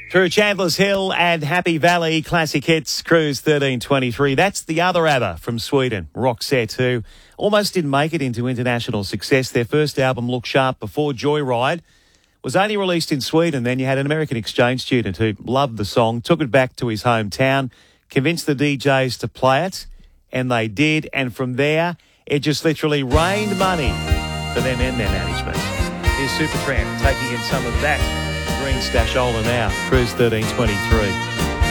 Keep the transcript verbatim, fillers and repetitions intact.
Through Chandler's Hill and Happy Valley Classic Hits, Cruise thirteen twenty-three. That's the other ABBA from Sweden, Roxette, who almost didn't make it into international success. Their first album, Look Sharp Before Joyride, was only released in Sweden. Then you had an American exchange student who loved the song, took it back to his hometown, convinced the D Js to play it, and they did. And from there, it just literally rained money for them and their management. Here's Supertramp taking in some of that green stashola now. Cruise thirteen twenty-three.